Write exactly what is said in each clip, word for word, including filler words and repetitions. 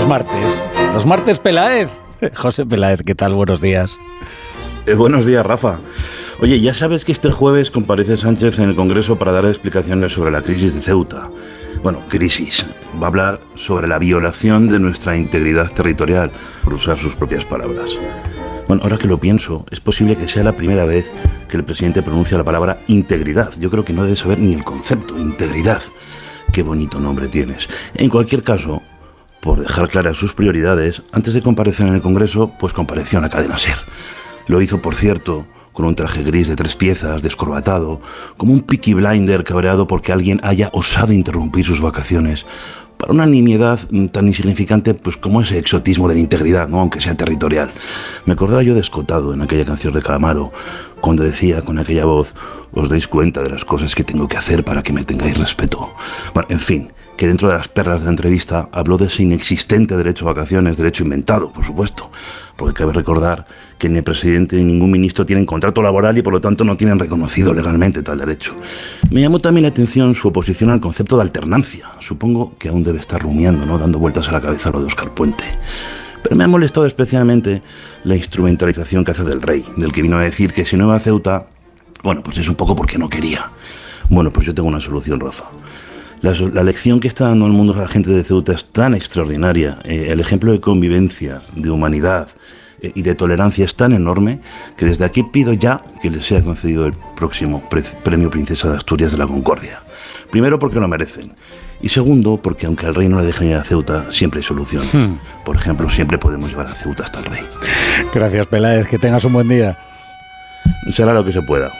martes. Los martes Peláez. José Peláez, ¿qué tal? Buenos días. Eh, buenos días, Rafa. Oye, ya sabes que este jueves comparece Sánchez en el Congreso para dar explicaciones sobre la crisis de Ceuta. Bueno, crisis. Va a hablar sobre la violación de nuestra integridad territorial, por usar sus propias palabras. Bueno, ahora que lo pienso, es posible que sea la primera vez que el presidente pronuncia la palabra integridad. Yo creo que no debe saber ni el concepto, integridad. Qué bonito nombre tienes. En cualquier caso, por dejar claras sus prioridades, antes de comparecer en el Congreso, pues compareció en la cadena SER. Lo hizo, por cierto, con un traje gris de tres piezas, descorbatado, como un Peaky Blinder cabreado porque alguien haya osado interrumpir sus vacaciones para una nimiedad tan insignificante pues como ese exotismo de la integridad, ¿no? Aunque sea territorial. Me acordaba yo de Escotado en aquella canción de Calamaro, cuando decía con aquella voz: os dais cuenta de las cosas que tengo que hacer para que me tengáis respeto. Bueno, en fin, que dentro de las perlas de la entrevista habló de ese inexistente derecho a vacaciones, derecho inventado, por supuesto, porque cabe recordar que ni el presidente ni ningún ministro tienen contrato laboral y por lo tanto no tienen reconocido legalmente tal derecho. Me llamó también la atención su oposición al concepto de alternancia. Supongo que aún debe estar rumiando, ¿no?, dando vueltas a la cabeza lo de Óscar Puente. Pero me ha molestado especialmente la instrumentalización que hace del rey, del que vino a decir que si no iba a Ceuta, bueno, pues es un poco porque no quería. Bueno, pues yo tengo una solución, Rafa. La, la lección que está dando al mundo a la gente de Ceuta es tan extraordinaria, eh, el ejemplo de convivencia, de humanidad eh, y de tolerancia es tan enorme que desde aquí pido ya que les sea concedido el próximo pre- Premio Princesa de Asturias de la Concordia. Primero porque lo merecen. Y segundo, porque aunque al rey no le dejen ir a Ceuta, siempre hay soluciones. Hmm. Por ejemplo, siempre podemos llevar a Ceuta hasta el rey. Gracias, Peláez. Que tengas un buen día. Será lo que se pueda.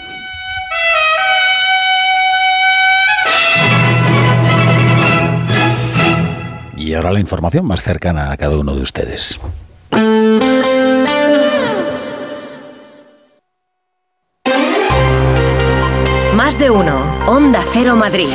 Y ahora la información más cercana a cada uno de ustedes. Más de uno. Onda Cero Madrid.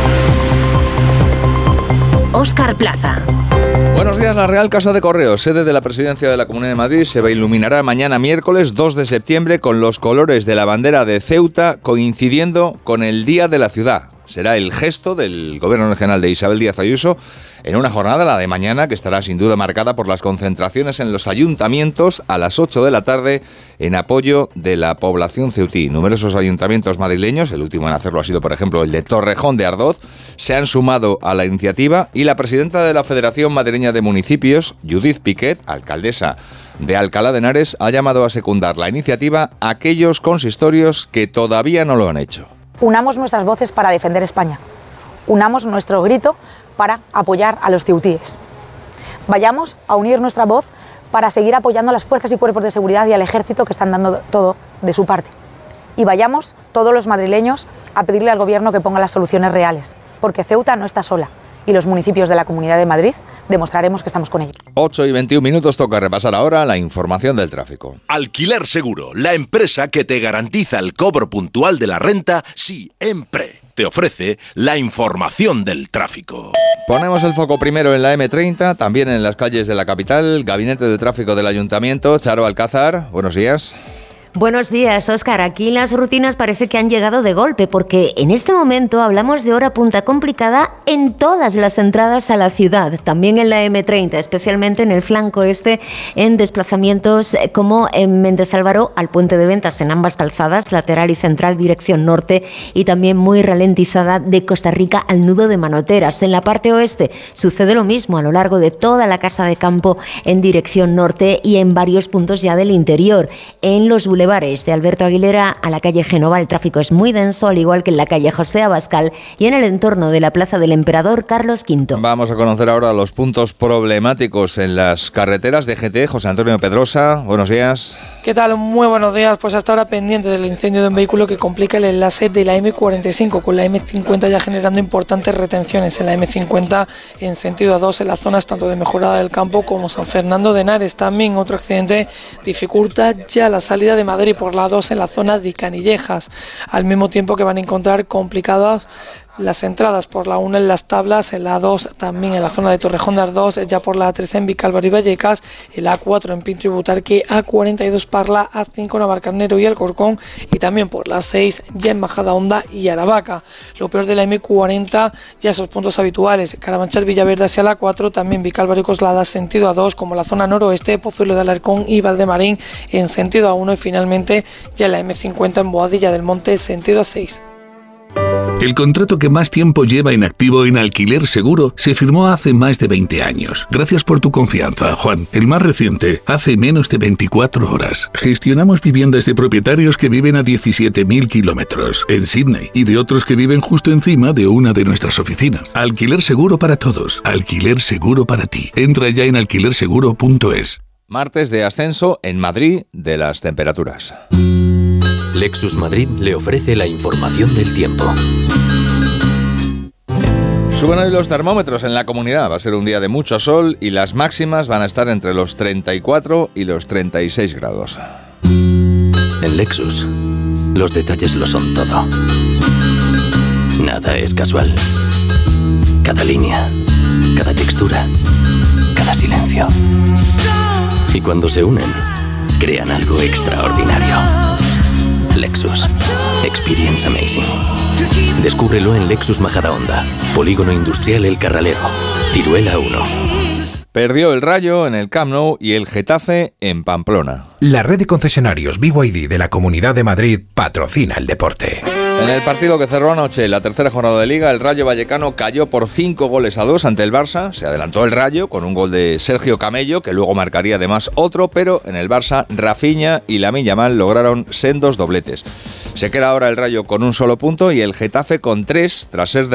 Óscar Plaza. Buenos días. La Real Casa de Correos, sede de la Presidencia de la Comunidad de Madrid, se iluminará mañana miércoles dos de septiembre con los colores de la bandera de Ceuta coincidiendo con el Día de la Ciudad. Será el gesto del Gobierno Regional de Isabel Díaz Ayuso en una jornada, la de mañana, que estará sin duda marcada por las concentraciones en los ayuntamientos a las ocho de la tarde en apoyo de la población ceutí. Numerosos ayuntamientos madrileños, el último en hacerlo ha sido, por ejemplo, el de Torrejón de Ardoz, se han sumado a la iniciativa y la presidenta de la Federación Madrileña de Municipios, Judith Piquet, alcaldesa de Alcalá de Henares, ha llamado a secundar la iniciativa a aquellos consistorios que todavía no lo han hecho. Unamos nuestras voces para defender España. Unamos nuestro grito para apoyar a los ceutíes. Vayamos a unir nuestra voz para seguir apoyando a las fuerzas y cuerpos de seguridad y al ejército que están dando todo de su parte. Y vayamos todos los madrileños a pedirle al gobierno que ponga las soluciones reales, porque Ceuta no está sola y los municipios de la Comunidad de Madrid demostraremos que estamos con ellos. ocho y veintiún minutos, toca repasar ahora la información del tráfico. Alquiler Seguro, la empresa que te garantiza el cobro puntual de la renta siempre. Te ofrece la información del tráfico. Ponemos el foco primero en la eme treinta, también en las calles de la capital. Gabinete de Tráfico del Ayuntamiento, Charo Alcázar, buenos días. Buenos días, Óscar. Aquí las rutinas parece que han llegado de golpe, porque en este momento hablamos de hora punta complicada en todas las entradas a la ciudad, también en la eme treinta, especialmente en el flanco este, en desplazamientos como en Méndez Álvaro al Puente de Ventas, en ambas calzadas, lateral y central, dirección norte, y también muy ralentizada de Costa Rica al nudo de Manoteras. En la parte oeste sucede lo mismo a lo largo de toda la Casa de Campo en dirección norte y en varios puntos ya del interior. En los bulevares de Alberto Aguilera a la calle Génova el tráfico es muy denso, al igual que en la calle José Abascal y en el entorno de la Plaza del Emperador Carlos quinto. Vamos a conocer ahora los puntos problemáticos en las carreteras de G T. José Antonio Pedrosa, buenos días. ¿Qué tal? Muy buenos días. Pues hasta ahora pendiente del incendio de un vehículo que complica el enlace de la eme cuarenta y cinco con la eme cincuenta, ya generando importantes retenciones en la eme cincuenta en sentido A dos en las zonas tanto de Mejorada del Campo como San Fernando de Henares. También otro accidente dificulta ya la salida de Madrid por la A dos en la zona de Canillejas, al mismo tiempo que van a encontrar complicadas las entradas por la uno en Las Tablas, en la dos también en la zona de Torrejón de Ardoz, ya por la tres en Vicálvaro y Vallecas, el A cuatro en Pinto y Butarque, A cuarenta y dos Parla, A cinco Navalcarnero y Alcorcón, y también por la seis ya en Majadahonda y Aravaca. Lo peor de la eme cuarenta, ya esos puntos habituales, Carabanchel, Villaverde hacia la cuatro, también Vicálvaro y Coslada sentido A dos, como la zona noroeste, Pozuelo de Alarcón y Valdemarín en sentido A uno, y finalmente ya la eme cincuenta en Boadilla del Monte sentido A seis. El contrato que más tiempo lleva en activo en Alquiler Seguro se firmó hace más de veinte años. Gracias por tu confianza, Juan. El más reciente, hace menos de veinticuatro horas. Gestionamos viviendas de propietarios que viven a diecisiete mil kilómetros en Sydney y de otros que viven justo encima de una de nuestras oficinas. Alquiler Seguro para todos. Alquiler Seguro para ti. Entra ya en alquiler seguro punto es. Martes de ascenso en Madrid de las temperaturas. Lexus Madrid le ofrece la información del tiempo. Suben hoy los termómetros en la comunidad. Va a ser un día de mucho sol y las máximas van a estar entre los treinta y cuatro y los treinta y seis grados. En Lexus, los detalles lo son todo. Nada es casual. Cada línea, cada textura, cada silencio. Y cuando se unen, crean algo extraordinario. Lexus. Experience amazing. Descúbrelo en Lexus Majadahonda, Polígono Industrial El Carralero, Ciruela uno. Perdió el Rayo en el Camp Nou y el Getafe en Pamplona. La red de concesionarios B Y D de la Comunidad de Madrid patrocina el deporte. En el partido que cerró anoche, la tercera jornada de Liga, el Rayo Vallecano cayó por cinco goles a dos ante el Barça. Se adelantó el Rayo con un gol de Sergio Camello, que luego marcaría además otro, pero en el Barça, Rafinha y Lamine Yamal lograron sendos dobletes. Se queda ahora el Rayo con un solo punto y el Getafe con tres, tras ser